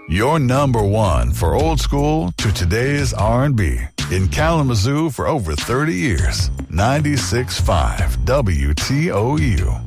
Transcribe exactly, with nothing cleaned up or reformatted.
Your number one for old school to today's R and B. In Kalamazoo for over thirty years. ninety-six point five W T O U.